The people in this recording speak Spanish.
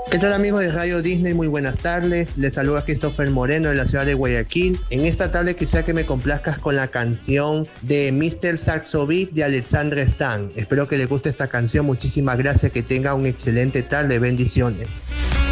¿Qué tal amigos de Radio Disney? Muy buenas tardes. Les saluda Christopher Moreno de la ciudad de Guayaquil. En esta tarde quisiera que me complazcas con la canción de Mr. Saxo Beat de Alexandra Stan. Espero que les guste esta canción. Muchísimas gracias. Que tenga un excelente tarde. Bendiciones.